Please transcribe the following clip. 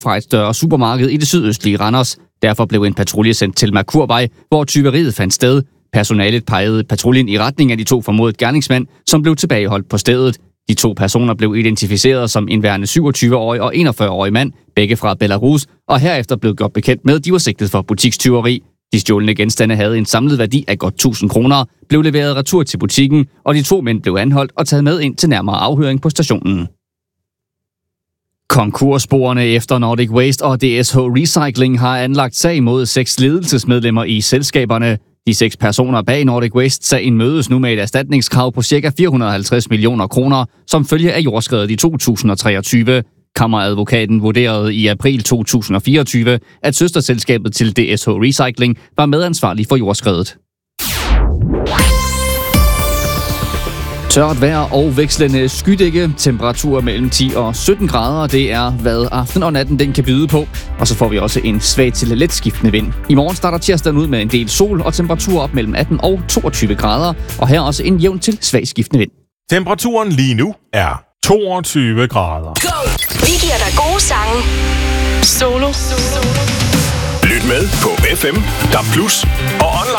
fra et større supermarked i det sydøstlige Randers. Derfor blev en patrulje sendt til Merkurvej, hvor tyveriet fandt sted. Personalet pegede patruljen i retning af de 2 formodede gerningsmænd, som blev tilbageholdt på stedet. De 2 personer blev identificeret som en værende 27-årig og 41-årig mand, begge fra Belarus, og herefter blev gjort bekendt med, at de var sigtet for butikstyveri. De stjålne genstande havde en samlet værdi af godt 1000 kroner, blev leveret retur til butikken, og de 2 mænd blev anholdt og taget med ind til nærmere afhøring på stationen. Konkurssporene efter Nordic Waste og DSH Recycling har anlagt sag mod 6 ledelsesmedlemmer i selskaberne. De 6 personer bag Nordic Waste-sagen mødes nu med et erstatningskrav på ca. 450 millioner kroner, som følge af jordskredet i 2023. Kammeradvokaten vurderede i april 2024, at søsterselskabet til DSH Recycling var medansvarlig for jordskredet. Tørt vejr og vekslende skydække, temperaturer mellem 10 og 17 grader, det er hvad aften og natten den kan byde på. Og så får vi også en svag til let skiftende vind. I morgen starter tirsdagen ud med en del sol og temperaturer op mellem 18 og 22 grader. Og her også en jævn til svag skiftende vind. Temperaturen lige nu er 22 grader. Go! Vi giver dig gode sange. Solo. Lyt med på FM, DAB+ og online